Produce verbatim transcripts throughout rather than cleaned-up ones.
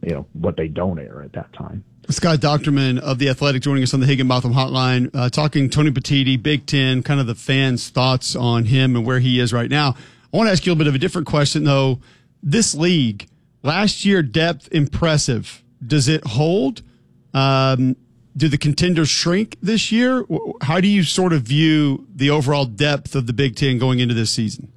you know, what they don't air at that time. Scott Docterman of The Athletic joining us on the Higginbotham Hotline, uh, talking Tony Petitti, Big Ten, kind of the fans' thoughts on him and where he is right now. I want to ask you a little bit of a different question, though. This league, last year, depth impressive. Does it hold? Um, do the contenders shrink this year? How do you sort of view the overall depth of the Big Ten going into this season?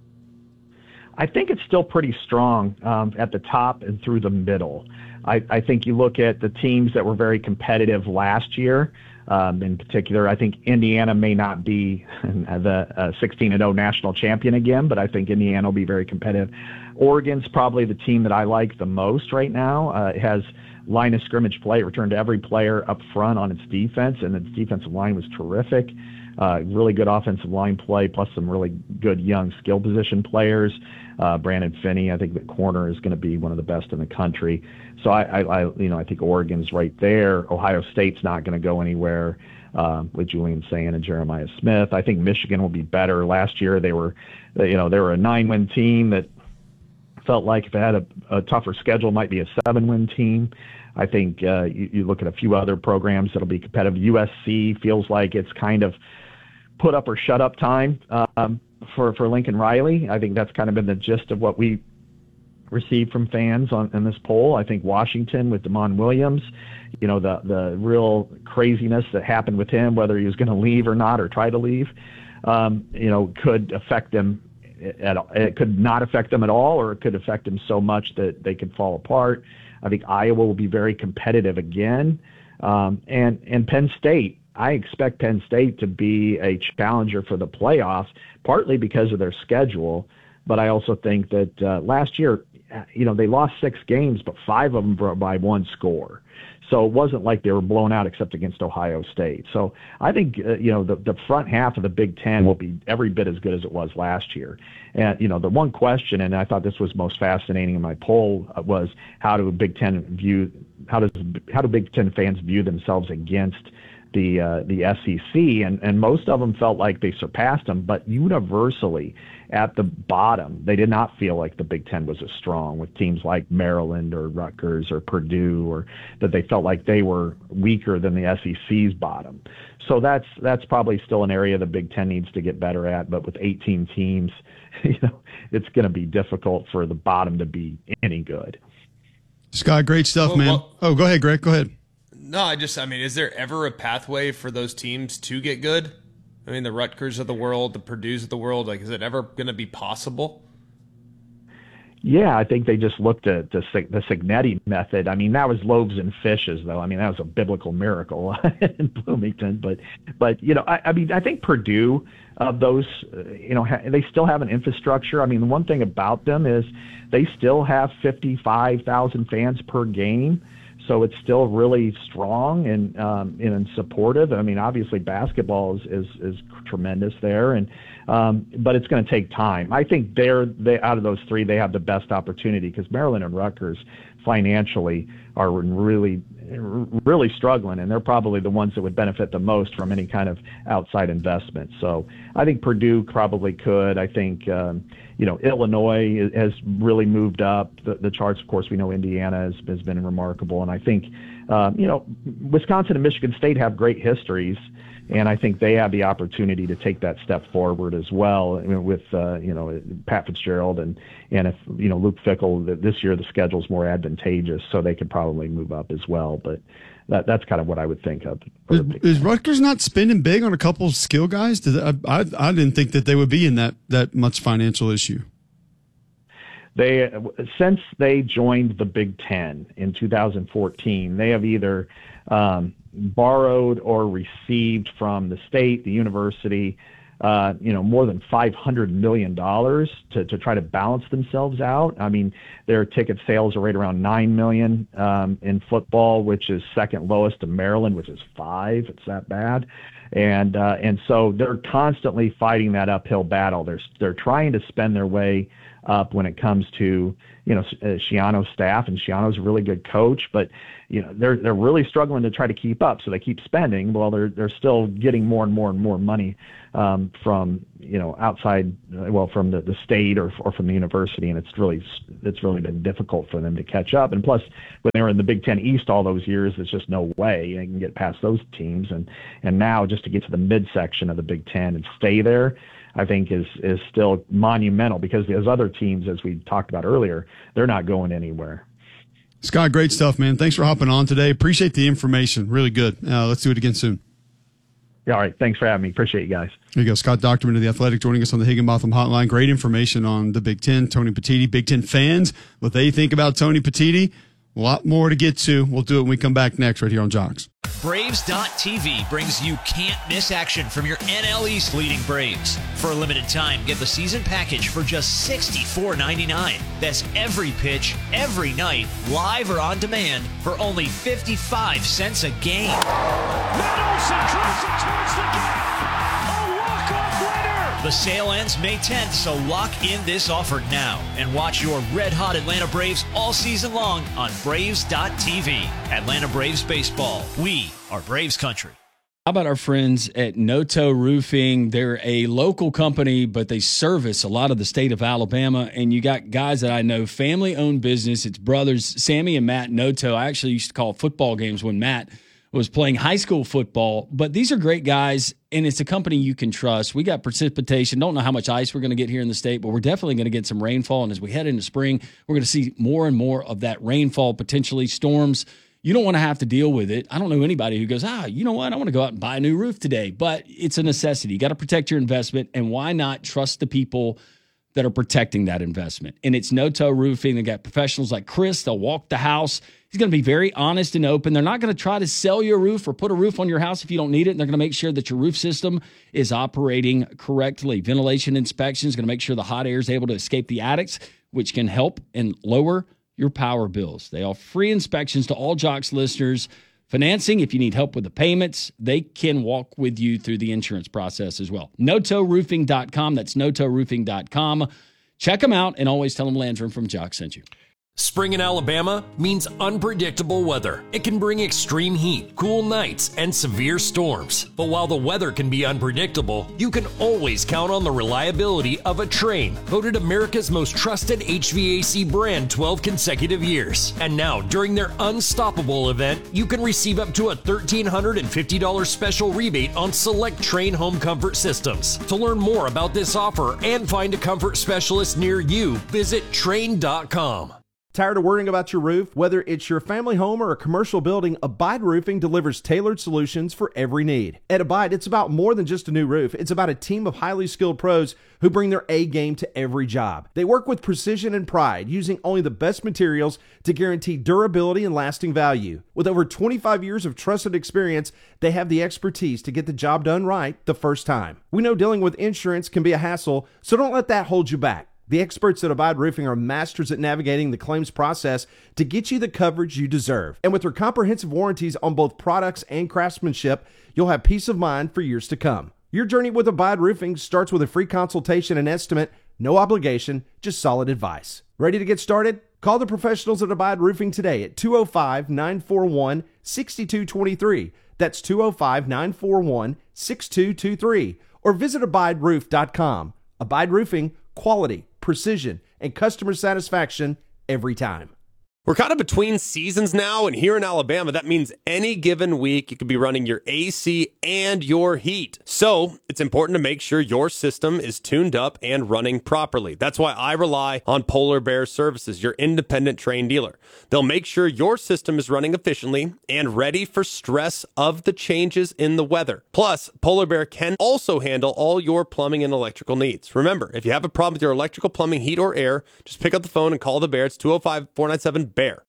I think it's still pretty strong um, at the top and through the middle. I, I think you look at the teams that were very competitive last year. Um, in particular, I think Indiana may not be the uh, sixteen and oh national champion again, but I think Indiana will be very competitive. Oregon's probably the team that I like the most right now. Uh, it has line of scrimmage play, returned to every player up front on its defense, and its defensive line was terrific. Uh, really good offensive line play, plus some really good young skill position players. Uh, Brandon Finney, I think the corner is going to be one of the best in the country. So I, I, I you know, I think Oregon's right there. Ohio State's not going to go anywhere uh, with Julian Sand and Jeremiah Smith. I think Michigan will be better. Last year they were, you know, they were a nine-win team that felt like if it had a, a tougher schedule, might be a seven-win team. I think uh, you, you look at a few other programs that'll be competitive. U S C feels like it's kind of put up or shut up time um, for, for Lincoln Riley. I think that's kind of been the gist of what we received from fans on in this poll. I think Washington with Damon Williams, you know, the, the real craziness that happened with him, whether he was going to leave or not or try to leave, um, you know, could affect them. At, it could not affect them at all, or it could affect them so much that they could fall apart. I think Iowa will be very competitive again. Um, and, and Penn State, I expect Penn State to be a challenger for the playoffs, partly because of their schedule. But I also think that uh, last year, you know, they lost six games, but five of them were by one score. So it wasn't like they were blown out except against Ohio State. So I think, uh, you know, the, the front half of the Big Ten will be every bit as good as it was last year. And, you know, the one question, and I thought this was most fascinating in my poll, uh, was how do Big Ten view, how does, how do Big Ten fans view themselves against the, uh, the S E C? And, and most of them felt like they surpassed them, but universally at the bottom, they did not feel like the Big Ten was as strong with teams like Maryland or Rutgers or Purdue, or that they felt like they were weaker than the S E C's bottom. So that's that's probably still an area the Big Ten needs to get better at. But with eighteen teams, you know, it's going to be difficult for the bottom to be any good. Scott, great stuff, well, man. Well, oh, go ahead, Greg. Go ahead. No, I just, I mean, is there ever a pathway for those teams to get good? I mean, the Rutgers of the world, the Purdues of the world, like, is it ever going to be possible? Yeah, I think they just looked at the, the Signetti method. I mean, that was loaves and fishes, though. I mean, that was a biblical miracle in Bloomington. But, but you know, I, I mean, I think Purdue, of those, uh, you know, ha- they still have an infrastructure. I mean, the one thing about them is they still have fifty-five thousand fans per game. So it's still really strong and um, and supportive. I mean, obviously basketball is is, is tremendous there, and um, but it's going to take time. I think they're they out of those three, they have the best opportunity because Maryland and Rutgers financially are really really struggling, and they're probably the ones that would benefit the most from any kind of outside investment. So I think Purdue probably could. I think um, you know Illinois has really moved up the, the charts. Of course, we know Indiana has, has been remarkable, and I think um, you know Wisconsin and Michigan State have great histories. And I think they have the opportunity to take that step forward as well. I mean, with uh, you know Pat Fitzgerald and and if you know Luke Fickell, this year the schedule's more advantageous, so they could probably move up as well. But that that's kind of what I would think of. Is, is Rutgers not spending big on a couple of skill guys? Did I, I I didn't think that they would be in that that much financial issue. They since they joined the Big Ten in two thousand fourteen, they have either um, borrowed or received from the state, the university, uh, you know, more than five hundred million dollars to, to try to balance themselves out. I mean, their ticket sales are right around nine million um, in football, which is second lowest to Maryland, which is five. It's that bad. And uh, and so they're constantly fighting that uphill battle. They're they're trying to spend their way up when it comes to, you know, Schiano's staff, and Schiano's a really good coach, but you know, they're they're really struggling to try to keep up. So they keep spending while they're they're still getting more and more and more money um, from, you know, outside, well, from the, the state or or from the university, and it's really it's really been difficult for them to catch up. And plus, when they were in the Big Ten East all those years, it's just no way they can get past those teams. And and now just to get to the midsection of the Big Ten and stay there, I think is is still monumental, because those other teams, as we talked about earlier, they're not going anywhere. Scott, great stuff, man. Thanks for hopping on today. Appreciate the information. Really good. Uh, let's do it again soon. Yeah, all right. Thanks for having me. Appreciate you guys. There you go. Scott Dochterman of The Athletic joining us on the Higginbotham Hotline. Great information on the Big Ten. Tony Petitti, Big Ten fans, what they think about Tony Petitti. A lot more to get to. We'll do it when we come back next right here on Jocks. Braves dot T V brings you can't-miss action from your N L East leading Braves. For a limited time, get the season package for just sixty-four ninety-nine. That's every pitch, every night, live or on demand for only fifty-five cents a game. Mendelson drives it towards the gap. A walk-off winner. The sale ends May tenth, so lock in this offer now and watch your red-hot Atlanta Braves all season long on Braves dot T V. Atlanta Braves baseball. We are Braves country. How about our friends at Noto Roofing? They're a local company, but they service a lot of the state of Alabama. And you got guys that I know, family-owned business. It's brothers, Sammy and Matt Noto. I actually used to call football games when Matt was playing high school football. But these are great guys, and it's a company you can trust. We got precipitation. Don't know how much ice we're going to get here in the state, but we're definitely going to get some rainfall. And as we head into spring, we're going to see more and more of that rainfall, potentially storms. You don't want to have to deal with it. I don't know anybody who goes, ah, you know what? I want to go out and buy a new roof today. But it's a necessity. You got to protect your investment, and why not trust the people that are protecting that investment? And it's Noto Roofing. They got professionals like Chris. They'll walk the house. He's going to be very honest and open. They're not going to try to sell you a roof or put a roof on your house if you don't need it. And they're going to make sure that your roof system is operating correctly. Ventilation inspection is going to make sure the hot air is able to escape the attics, which can help and lower your power bills. They offer free inspections to all Jocks listeners. Financing, if you need help with the payments, they can walk with you through the insurance process as well. Noto Roofing dot com. That's Noto Roofing dot com. Check them out, and always tell them Landrum from Jocks sent you. Spring in Alabama means unpredictable weather. It can bring extreme heat, cool nights, and severe storms. But while the weather can be unpredictable, you can always count on the reliability of a Trane, voted America's most trusted H V A C brand twelve consecutive years. And now, during their Unstoppable event, you can receive up to a one thousand three hundred fifty dollars special rebate on select Trane home comfort systems. To learn more about this offer and find a comfort specialist near you, visit Trane dot com. Tired of worrying about your roof? Whether it's your family home or a commercial building, Abide Roofing delivers tailored solutions for every need. At Abide, it's about more than just a new roof. It's about a team of highly skilled pros who bring their A game to every job. They work with precision and pride, using only the best materials to guarantee durability and lasting value. With over twenty-five years of trusted experience, they have the expertise to get the job done right the first time. We know dealing with insurance can be a hassle, so don't let that hold you back. The experts at Abide Roofing are masters at navigating the claims process to get you the coverage you deserve. And with their comprehensive warranties on both products and craftsmanship, you'll have peace of mind for years to come. Your journey with Abide Roofing starts with a free consultation and estimate, no obligation, just solid advice. Ready to get started? Call the professionals at Abide Roofing today at two oh five, nine four one, six two two three. That's two oh five, nine four one, six two two three. Or visit abide roof dot com. Abide Roofing, quality, precision, and customer satisfaction every time. We're kind of between seasons now, and here in Alabama, that means any given week you could be running your A C and your heat. So it's important to make sure your system is tuned up and running properly. That's why I rely on Polar Bear Services, your independent Trane dealer. They'll make sure your system is running efficiently and ready for stress of the changes in the weather. Plus, Polar Bear can also handle all your plumbing and electrical needs. Remember, if you have a problem with your electrical, plumbing, heat, or air, just pick up the phone and call the Bear. It's two oh five, four nine seven, Bear.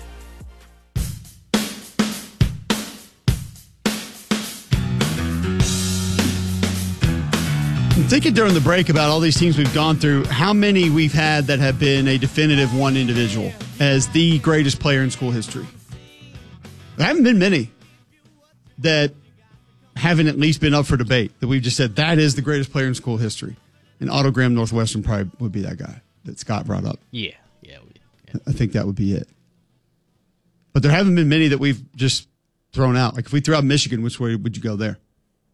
I'm thinking during the break about all these teams we've gone through, how many we've had that have been a definitive one individual as the greatest player in school history. There haven't been many that haven't at least been up for debate, that we've just said that is the greatest player in school history. And Otto Graham Northwestern probably would be that guy. that Scott brought up. Yeah, yeah, we, yeah. I think that would be it. But there haven't been many that we've just thrown out. Like if we threw out Michigan, which way would you go there?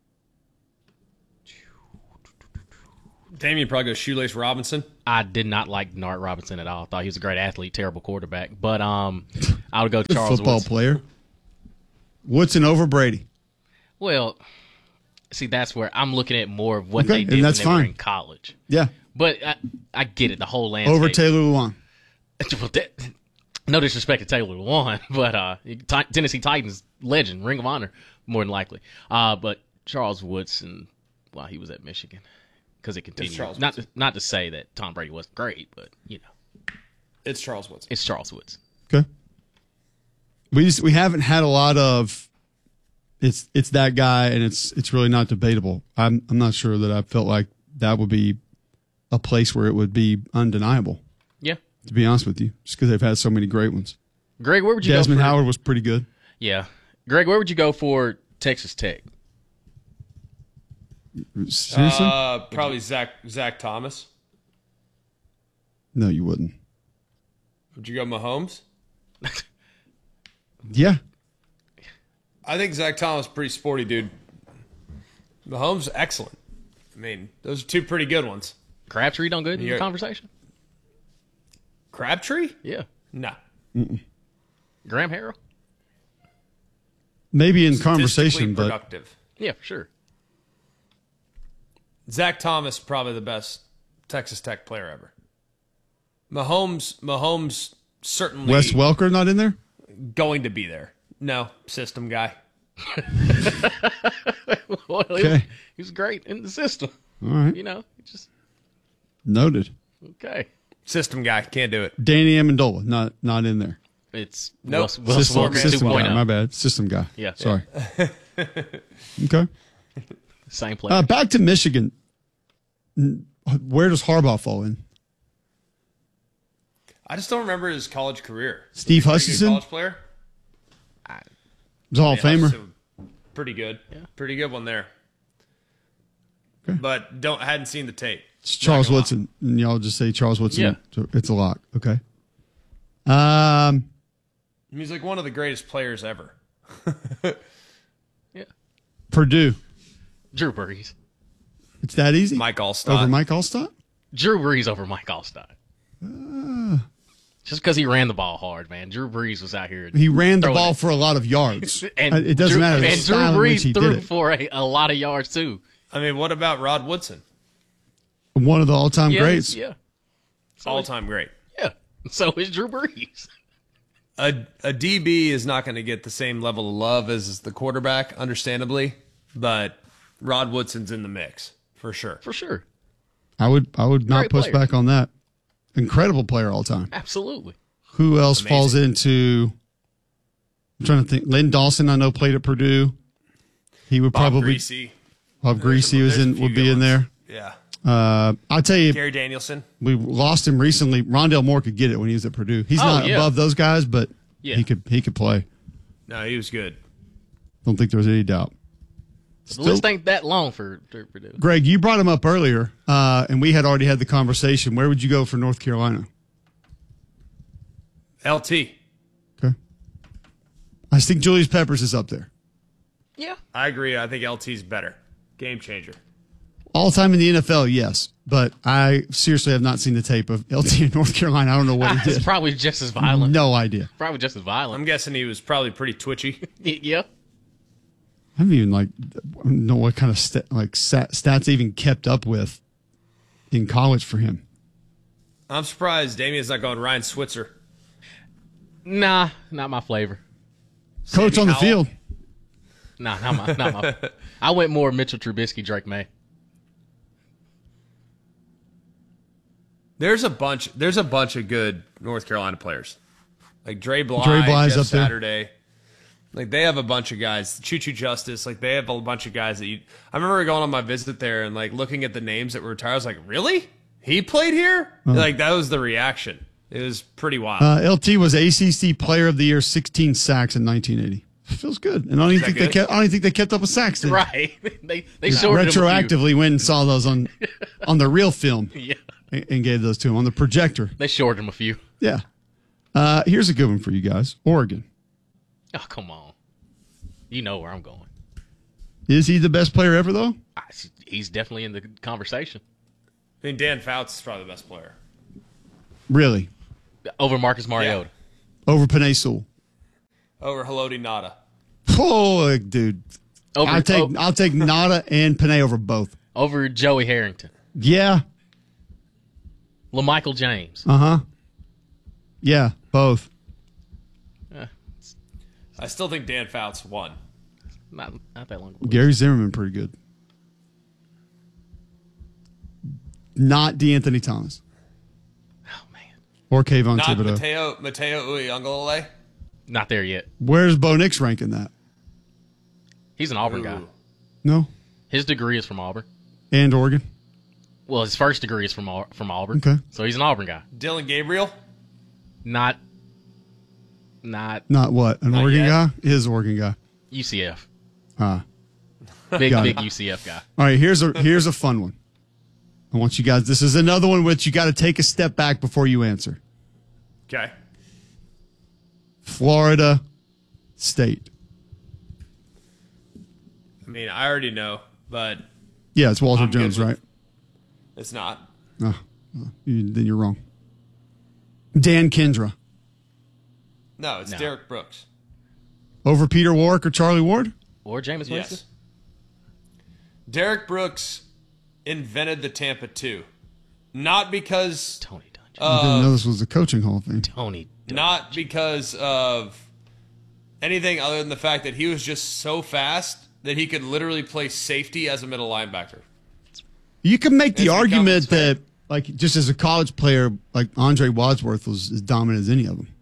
Damn, you probably go Shoelace Robinson. I did not like Nart Robinson at all. I thought he was a great athlete, terrible quarterback. But um, I would go Charles football Woodson. player. Woodson over Brady. Well, see, that's where I'm looking at more of what Okay, they did and that's when they fine. were in college. Yeah. But I, I get it, the whole landscape. Over Taylor Lewan. Well, that- no disrespect to Taylor Lewan, but uh, T- Tennessee Titans legend, Ring of Honor, more than likely. Uh, but Charles Woodson, while he was at Michigan, because it continued. Charles Not to, not to say that Tom Brady wasn't great, but you know, It's Charles Woodson. it's Charles Woodson. Okay. We just we haven't had a lot of it's it's that guy, and it's it's really not debatable. I'm I'm not sure that I felt like that would be a place where it would be undeniable. Yeah. To be honest with you, just because they've had so many great ones. Greg, where would you Desmond go for? Howard was pretty good. Yeah. Greg, where would you go for Texas Tech? Seriously? Uh, probably Zach Zach Thomas. No, you wouldn't. Would you go Mahomes? Yeah. I think Zach Thomas pretty sporty, dude. Mahomes excellent. I mean, those are two pretty good ones. Crabtree done good in Yeah. the conversation? Crabtree? Yeah. No. Graham Harrell? Maybe in Statistically conversation, but productive. Yeah, sure. Zach Thomas probably the best Texas Tech player ever. Mahomes, Mahomes certainly Wes Welker not in there? going to be there. No, system guy. Well, he, was, Okay. he was great in the system. All right. You know, he just Noted. okay. System guy. Can't do it. Danny Amendola not not in there. It's Nope. Will, Will System, Smith system guy. My two point oh. bad. System guy. Yeah. Sorry. Okay. Same player. Uh, back to Michigan. N- Where does Harbaugh fall in? I just don't remember his college career. Steve Pretty good Hutchinson? college player. He's a Hall of Yeah, Famer. Hutchinson, pretty good. Yeah. Pretty good one there. Okay. But don't hadn't seen the tape. It's Charles Not gonna Woodson. And y'all just say Charles Woodson. Yeah. So it's a lock. Okay. Um, He's like one of the greatest players ever. Yeah. Purdue. Drew Brees. It's that easy? Mike Allstott. Over Mike Allstott? Drew Brees over Mike Allstott. Uh, Just because he ran the ball hard, man. Drew Brees was out here. he ran the throwing ball it. for a lot of yards. And Uh, it doesn't Drew, matter the And Drew style in which Brees he threw did it. for a, a lot of yards, too. I mean, what about Rod Woodson? One of the all-time Yeah, greats. Yeah. So All is- time great. Yeah. So is Drew Brees. A a D B is not going to get the same level of love as the quarterback, understandably, but Rod Woodson's in the mix for sure. For sure. I would I would not Great push player. back on that. Incredible player all time. Absolutely. Who else Amazing. falls into? I'm trying to think. Lynn Dawson, I know, played at Purdue. He would Bob probably. Greasy. Bob Greasy There's was a in. few Would be good in ones. there. Yeah. Uh, I'll tell you, Gary Danielson. we lost him recently. Rondell Moore could get it when he was at Purdue. He's Oh, not yeah. above those guys, but Yeah. he could he could play. No, he was good. Don't think there was any doubt. The Still- list ain't that long for, for Purdue. Greg, you brought him up earlier, uh, and we had already had the conversation. Where would you go for North Carolina? L T. Okay. I think Julius Peppers is up there. Yeah. I agree. I think L T's better. Game changer. All time in the N F L, yes. But I seriously have not seen the tape of L T in North Carolina. I don't know what he It's did. probably just as violent. No idea. Probably just as violent. I'm guessing he was probably pretty twitchy. Yeah. I don't even like know what kind of st- like stat- stats even kept up with in college for him. I'm surprised Damien's not going Ryan Switzer. Nah, not my flavor. Coach Sandy on the Howell. field. Nah, not my. Not my. I went more Mitchell Trubisky, Drake May. There's a bunch. There's a bunch of good North Carolina players, like Dre Bly, Dre Bly's Jeff up there. Saturday. Like they have a bunch of guys. Choo Choo Justice. Like they have a bunch of guys that you. I remember going on my visit there and like looking at the names that were retired. I was like, really? He played here? Like that was the reaction. It was pretty wild. Uh, L T was A C C Player of the Year, sixteen sacks in nineteen eighty. Feels good. And I don't even that think they good? kept. I don't even think they kept up with sacks. Then. Right. they they sorted him a few. Retroactively, went and saw those on on the real film. Yeah. and, and gave those to him on the projector. They shorted him a few. Yeah. Uh, here's a good one for you guys. Oregon. Oh, come on. You know where I'm going. Is he the best player ever, though? I, he's definitely in the conversation. I mean, Dan Fouts is probably the best player. Really? Over Marcus Mariota. Yeah. Over Penei Sewell. Over Haloti Ngata. Oh, dude. Over, I'll take oh, I'll take Ngata and Penei over both. Over Joey Harrington. Yeah. LaMichael James. Uh-huh. Yeah, both. Uh, I still think Dan Fouts won. Not, not that long. Gary Zimmerman, pretty good. Not DeAnthony Thomas. Oh, man. Or Kayvon Not Thibodeau. Mateo, Mateo Uiagalelei. Not there yet. Where's Bo Nix ranking that? He's an Auburn guy. No. His degree is from Auburn. And Oregon? Well, his first degree is from from Auburn. Okay. So he's an Auburn guy. Dylan Gabriel. Not. Not. Not what? An Not Oregon yet. guy? His Oregon guy. U C F. Ah. Big, Got big it. U C F guy. All right, here's a here's a fun one. I want you guys, this is another one which you got to take a step back before you answer. Okay. Florida State. I mean, I already know, but Yeah, it's Walter I'm good Jones, with- right? it's not. Oh, oh, you, then you're wrong. Dan Kendra. No, it's No. Derek Brooks. Over Peter Warwick or Charlie Ward? Or Jameis Winston. Yes. Derek Brooks invented the Tampa two. Not because Tony Dungy. I didn't of know this was the coaching hall of fame. Tony Dungy. not because of anything other than the fact that he was just so fast that he could literally play safety as a middle linebacker. You can make the It's argument become- that, like, just as a college player, like Andre Wadsworth was as dominant as any of them.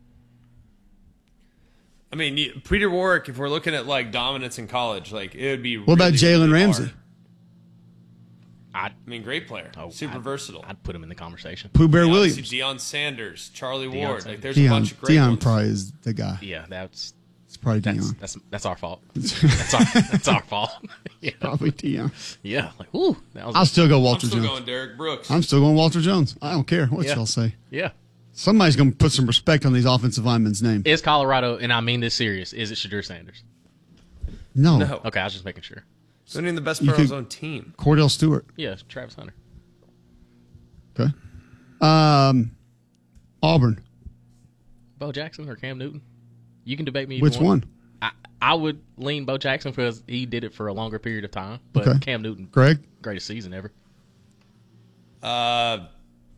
I mean, you- Peter Warwick, if we're looking at like dominance in college, like it would be. What about really, Jalen really Ramsey? hard. I'd, I mean, great player, oh, super I'd- versatile. I'd put him in the conversation. Pooh Bear You know, Williams. obviously Deion Sanders, Charlie Deion Ward. Sanders. Like, there's a Deion, bunch of great Deion ones. probably is the guy. Yeah, that's It's probably that's Deion. that's that's our fault. That's our that's our fault. Yeah, Probably Deion. yeah. Like, ooh, that was I'll still go I'm Walter still Jones. going Derek Brooks. I'm still going Walter Jones. I don't care what Yeah. y'all say. yeah. Somebody's going to put some respect on these offensive linemen's name. Is Colorado, and I mean this serious, is it Shadur Sanders? No. no, Okay, I was just making sure. he's not even the best You player on his could- own team. Cordell Stewart. Yeah, Travis Hunter. Okay. Um, Auburn. Bo Jackson or Cam Newton? You can debate me. either Which one? I, I would lean Bo Jackson because he did it for a longer period of time. But Okay. Cam Newton, Greg? greatest season ever. Uh,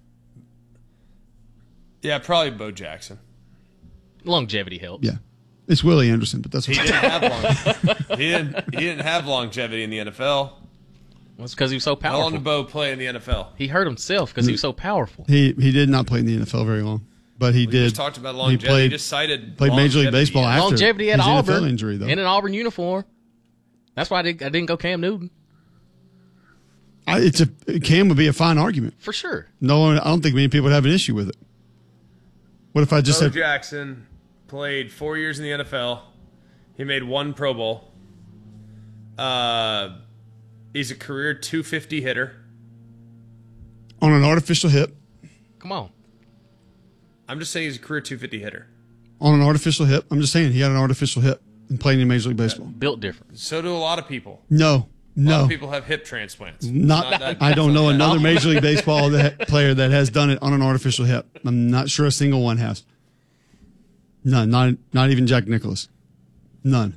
yeah, probably Bo Jackson. Longevity helps. Yeah. It's Willie Anderson, but that's He okay. didn't have long. he didn't. He didn't have longevity in the N F L. Well, it's because he was so How long powerful. did Bo play in the N F L? He hurt himself because he was so powerful. He he did not play in the N F L very long, but he We did. just talked about longevity. He played, he just cited played Major League longevity. Baseball after Longevity at his N F L Auburn injury, though. in an Auburn uniform. That's why I, did, I didn't go Cam Newton I, it's a Cam would be a fine argument. for sure. No one, I don't think many people would have an issue with it. What if I just Bo said Jackson played four years in the N F L. He made one Pro Bowl. Uh, he's a career two fifty hitter. on an artificial hip? Come on. I'm just saying he's a career two fifty hitter. On an artificial hip? I'm just saying he had an artificial hip and played in Major League Baseball. Built different. So do a lot of people. No, A lot no. of people have hip transplants. Not, It's that- I don't know it's not another that- Major League Baseball that, player that has done it on an artificial hip. I'm not sure a single one has. None. Not not even Jack Nicklaus. None.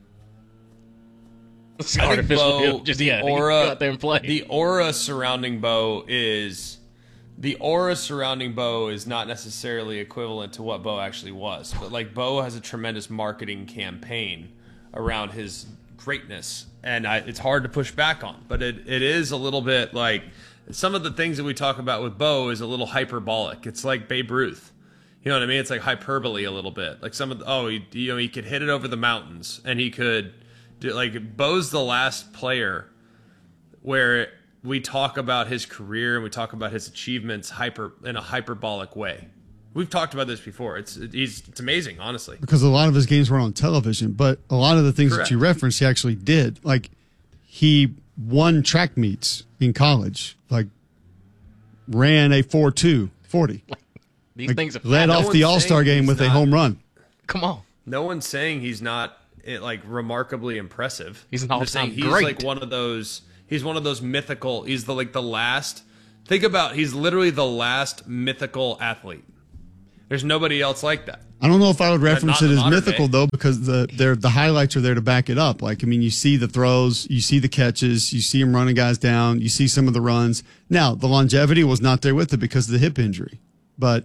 It's I think artificial Bo, hip. Just, the yeah, aura, go out there and play. The aura surrounding Bo is the aura surrounding Bo is not necessarily equivalent to what Bo actually was. But like Bo has a tremendous marketing campaign around his greatness, and I, it's hard to push back on. But it, it is a little bit like some of the things that we talk about with Bo is a little hyperbolic. It's like Babe Ruth. You know what I mean? It's like hyperbole a little bit. Like some of the, oh, he, you know, he could hit it over the mountains, and he could do, like Bo's the last player where we talk about his career and we talk about his achievements hyper in a hyperbolic way. We've talked about this before. It's he's it's amazing, honestly. Because a lot of his games were on television, but a lot of the things Correct. that you referenced, he actually did. Like, he won track meets in college. Like, ran a four two forty. These like, things are led no off the All-Star game with not, a home run. Come on. No one's saying he's not it, like remarkably impressive. He's an I'm just saying all-time he's great. like one of those. He's one of those mythical. He's the like the last. Think about. He's literally the last mythical athlete. There's nobody else like that. I don't know if I would reference Not it in as modern mythical day. though, because the there the highlights are there to back it up. Like I mean, you see the throws, you see the catches, you see him running guys down, you see some of the runs. Now the longevity was not there with it because of the hip injury, but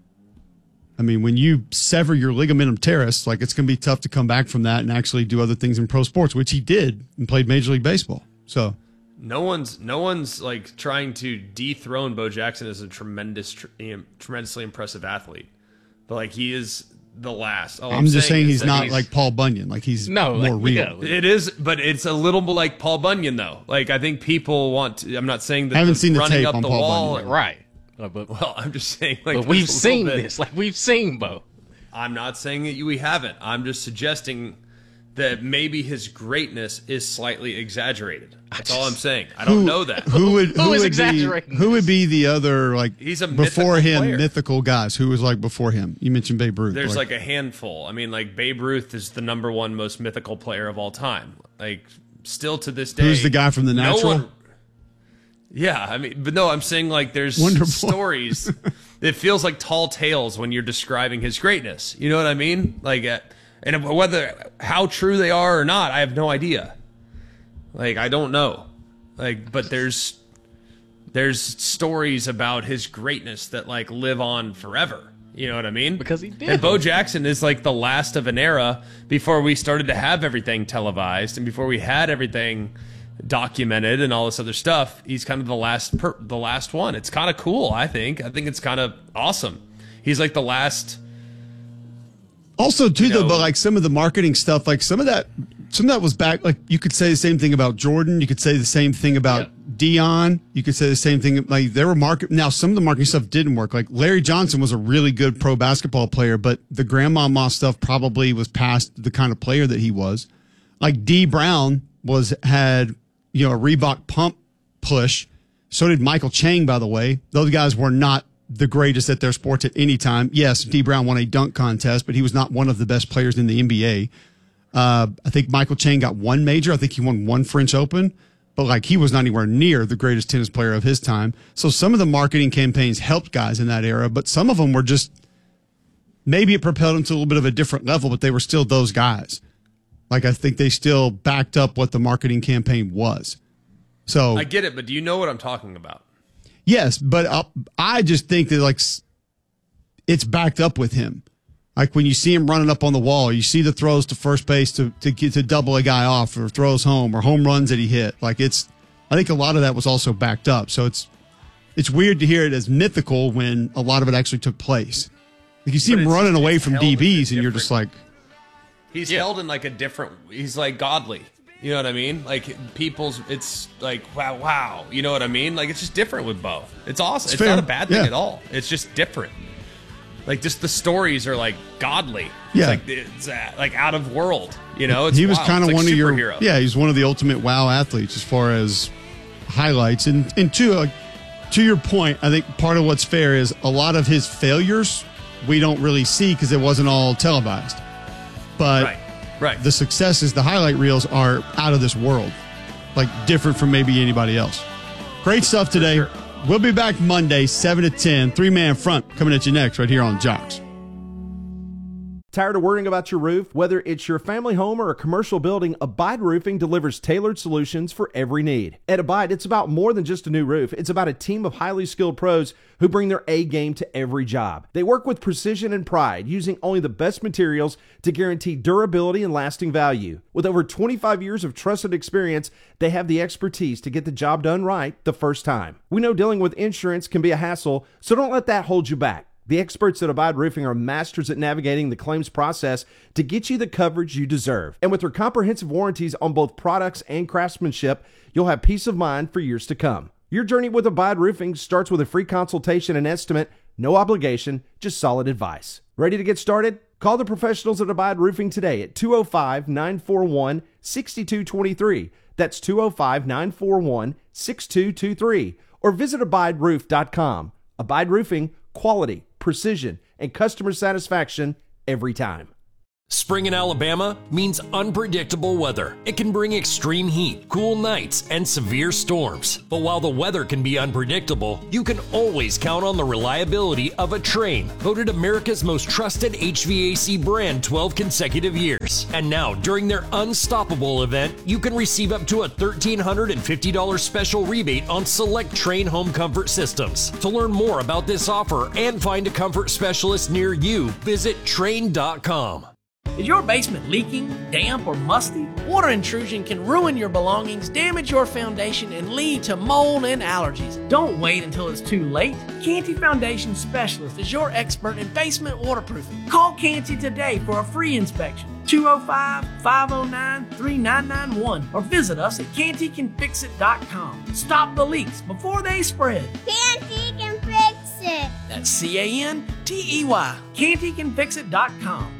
I mean, when you sever your ligamentum teres, like it's going to be tough to come back from that and actually do other things in pro sports, which he did and played Major League Baseball. So No one's no one's like trying to dethrone Bo Jackson as a tremendous, tr- tremendously impressive athlete, but like he is the last. All I'm, I'm just saying, is he's that not like Paul Bunyan. Like he's No, more like, real. yeah. It is, but it's a little bit like Paul Bunyan though. Like I think people want. To, I'm not saying that I haven't the seen the running tape up on the Paul wall. Bunyan. Right. Uh, but, Well, I'm just saying like but we've there's a little seen bit- this. Like we've seen Bo. I'm not saying that you, we haven't. I'm just suggesting that maybe his greatness is slightly exaggerated. That's all I'm saying. I don't Who- know that. Who would Who who is would exaggerating be who would be the other like He's a before mythical him player. mythical guys? Who was like before him? You mentioned Babe Ruth. There's like a handful. I mean, like Babe Ruth is the number one most mythical player of all time. Like still to this day. Who's the guy from The no Natural? one- yeah, I mean, but no, I'm saying like there's Wonderful. stories. It feels like tall tales when you're describing his greatness. You know what I mean? Like, uh, and whether how true they are or not, I have no idea. Like, I don't know. Like, but there's there's stories about his greatness that like live on forever. You know what I mean? Because he did. And Bo Jackson is like the last of an era before we started to have everything televised and before we had everything documented and all this other stuff. He's kind of the last per- the last one. It's kind of cool, I think. I think it's kind of awesome. He's like the last. Also, too, You though, know- but like some of the marketing stuff, like some of that, some of that was back. Like you could say the same thing about Jordan. You could say the same thing about Dion. You could say the same thing. Like there were market. Now, some of the marketing stuff didn't work. Like Larry Johnson was a really good pro basketball player, but the grandmama stuff probably was past the kind of player that he was. Like D Brown was had you know a Reebok pump push. So did Michael Chang, by the way. Those guys were not the greatest at their sports at any time. Yes, D Brown won a dunk contest, but he was not one of the best players in the N B A. Uh, I think Michael Chang got one major. I think he won one French Open, but like he was not anywhere near the greatest tennis player of his time. So some of the marketing campaigns helped guys in that era, but some of them were just, maybe it propelled them to a little bit of a different level, but they were still those guys. Like I think they still backed up what the marketing campaign was. So I get it, but do you know what I'm talking about? yes, but uh, I just think that like s- it's backed up with him. Like when you see him running up on the wall, you see the throws to first base to to get to double a guy off, or throws home, or home runs that he hit. Like it's, I think a lot of that was also backed up. So it's it's weird to hear it as mythical when a lot of it actually took place. Like you see But him it's- running away it's from held in a D Bs, and you're different- just like, He's held in like a different. He's like godly. You know what I mean? Like people's. It's like wow, wow. You know what I mean? Like it's just different with Bo. It's awesome. It's It's, fair. not a bad thing Yeah. at all. It's just different. Like just the stories are like godly. Yeah. It's like it's uh, like out of world. You know. It's he was wild. kind of It's like one of your superhero. yeah he's one of the ultimate wow athletes as far as highlights. And and to uh, to your point, I think part of what's fair is a lot of his failures we don't really see because it wasn't all televised, but Right. Right. the successes, the highlight reels are out of this world, like different from maybe anybody else. Great stuff today. Sure. We'll be back Monday, seven to ten, three man front coming at you next right here on Jocks. Tired of worrying about your roof? Whether it's your family home or a commercial building, Abide Roofing delivers tailored solutions for every need. At Abide, it's about more than just a new roof. It's about a team of highly skilled pros who bring their A game to every job. They work with precision and pride, using only the best materials to guarantee durability and lasting value. With over twenty-five years of trusted experience, they have the expertise to get the job done right the first time. We know dealing with insurance can be a hassle, so don't let that hold you back. The experts at Abide Roofing are masters at navigating the claims process to get you the coverage you deserve. And with their comprehensive warranties on both products and craftsmanship, you'll have peace of mind for years to come. Your journey with Abide Roofing starts with a free consultation and estimate, no obligation, just solid advice. Ready to get started? Call the professionals at Abide Roofing today at two oh five, nine four one, six two two three. That's two oh five, nine four one, six two two three. or visit abide roof dot com. Abide Roofing, quality, precision, and customer satisfaction every time. Spring in Alabama means unpredictable weather. It can bring extreme heat, cool nights, and severe storms. But while the weather can be unpredictable, you can always count on the reliability of a Trane, voted America's most trusted H V A C brand twelve consecutive years. And now, during their Unstoppable event, you can receive up to a one thousand three hundred fifty dollars special rebate on select Trane home comfort systems. To learn more about this offer and find a comfort specialist near you, visit Trane dot com. Is your basement leaking, damp, or musty? Water intrusion can ruin your belongings, damage your foundation, and lead to mold and allergies. Don't wait until it's too late. Canty Foundation Specialist is your expert in basement waterproofing. Call Canty today for a free inspection. two oh five, five oh nine, three nine nine one or visit us at canty can fix it dot com. Stop the leaks before they spread. Canty can fix it. That's C A N T E Y. canty can fix it dot com.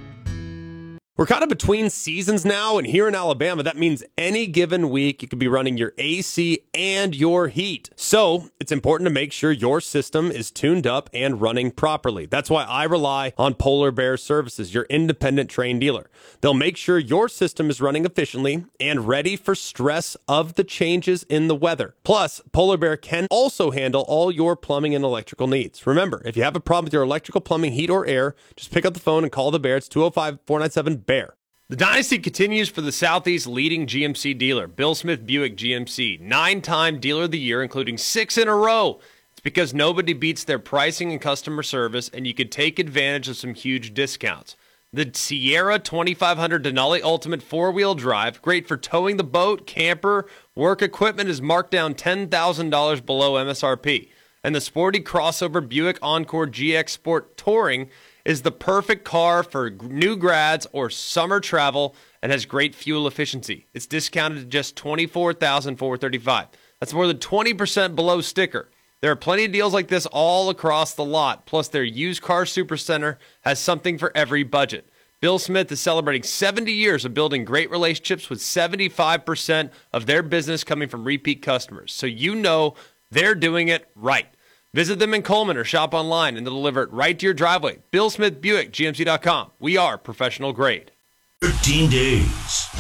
We're kind of between seasons now, and here in Alabama, that means any given week you could be running your A C and your heat. So it's important to make sure your system is tuned up and running properly. That's why I rely on Polar Bear Services, your independent Trane dealer. They'll make sure your system is running efficiently and ready for stress of the changes in the weather. Plus, Polar Bear can also handle all your plumbing and electrical needs. Remember, if you have a problem with your electrical, plumbing, heat, or air, just pick up the phone and call the Bear. It's two oh five, four nine seven, Bear. The dynasty continues for the Southeast leading G M C dealer, Bill Smith Buick G M C. Nine-time Dealer of the Year, including six in a row. It's because nobody beats their pricing and customer service, and you can take advantage of some huge discounts. The Sierra twenty-five hundred Denali Ultimate four-wheel drive, great for towing the boat, camper, work equipment, is marked down ten thousand dollars below M S R P. And the sporty crossover Buick Encore G X Sport Touring is the perfect car for new grads or summer travel and has great fuel efficiency. It's discounted to just twenty-four thousand four hundred thirty-five dollars. That's more than twenty percent below sticker. There are plenty of deals like this all across the lot. Plus, their used car supercenter has something for every budget. Bill Smith is celebrating seventy years of building great relationships with seventy-five percent of their business coming from repeat customers. So you know they're doing it right. Visit them in Coleman or shop online and they'll deliver it right to your driveway. Bill Smith Buick, G M C dot com. We are professional grade. thirteen days.